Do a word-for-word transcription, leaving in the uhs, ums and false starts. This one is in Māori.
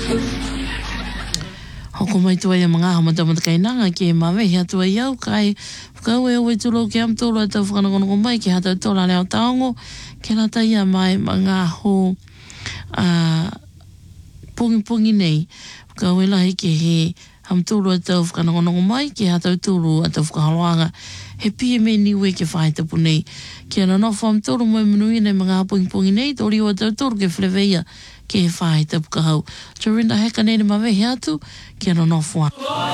Hoko mai tua ia mga hamata mata kainanga ke mawe hea tua iau kai whakau e oe tulo ke am tolo e tau whakanongonongo mai ke hata tola leo taongo ke rata ia mai mga ho uh, pungi pungi nei whakau e lahi ke he am tolo e tau whakanongonongo mai ke hata tolo e tau whakahaloanga he pia me niwe ke whaitapu nei ke ana nofo am tolo mai minui nei mga pungi pungi nei tori o tau tolo ke whleweia ke he whaitapu kahau. Jorinda heka nei ni mawe hea tu ke ana nofo